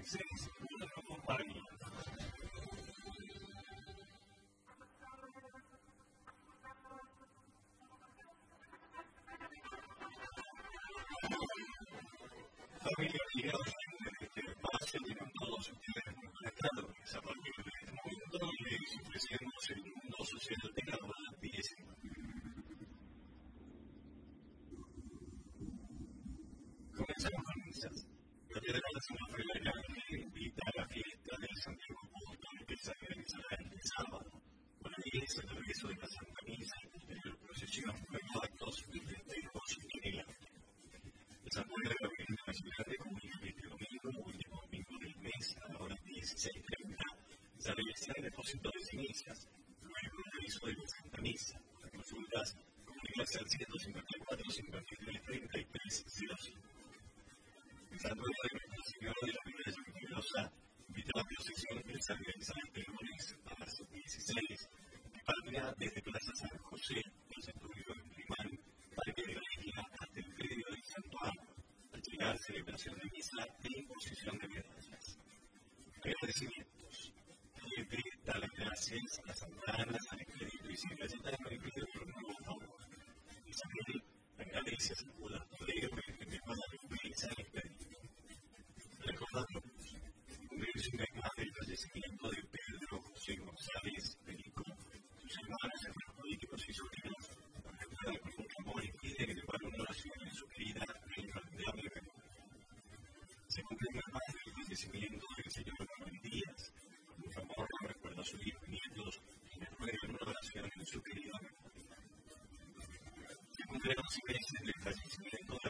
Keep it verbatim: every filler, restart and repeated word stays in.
seis, una compañía. Familia amiga, que pase, tienen todos ustedes completado, es a partir de este momento le ofrecemos el mundo social de la hora diez. Comenzamos con misas. La Catedral San Rafael que invita a la fiesta del Santiago Apóstol que se realizará el sábado. Con la iglesia, el regreso de la Santa Misa y posterior procesión, luego actos y festejos itinerantes. El santuario de la Virgen de la Ciudad de comunica que este domingo, último domingo del mes, a la hora dieciséis treinta, se realizará el depósito de cenizas, luego el aviso de la Santa Misa. Las consultas comunicarse al ciento cincuenta y cuatro, cincuenta y tres, treinta y tres, cero cinco. El santuario de Nuestra Señora de la Virgen Milagrosa invita a la procesión que se realizará este lunes a las dieciséis, que partirá desde Plaza San José, el santuario de Primán, Parque de la Isla, hasta el predio del santuario. Al llegar, celebración de misa e imposición de medallas. Agradecimientos. Gente da las gracias a Santa Ana, San Expedito y San Cayetano y pide por un nuevo favor. Isabel agradece a San Judas Tadeo que te manda a San Expedito. Recordamos, cumplirse un mes más del fallecimiento de Pedro José González Perico, sus hermanos, hermanos políticos y sobrinos, recuerdan con mucho amor y piden elevar una oración en su querida e infaltable memoria. Se cumple un mes más del fallecimiento del señor Manuel Díaz, con mucho amor lo recuerda a sus hijos y nietos y les ruegan una oración en su querida memoria. Se cumple doce meses del fallecimiento